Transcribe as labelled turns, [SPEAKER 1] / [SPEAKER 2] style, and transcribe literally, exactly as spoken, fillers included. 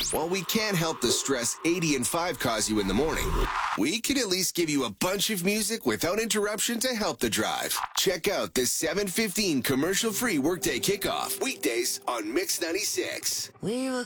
[SPEAKER 1] While we can't help the stress eighty and five cause you in the morning, we can at least give you a bunch of music without interruption to help the drive. Check out the seven fifteen commercial-free Workday Kickoff, weekdays on Mix ninety-six.
[SPEAKER 2] We were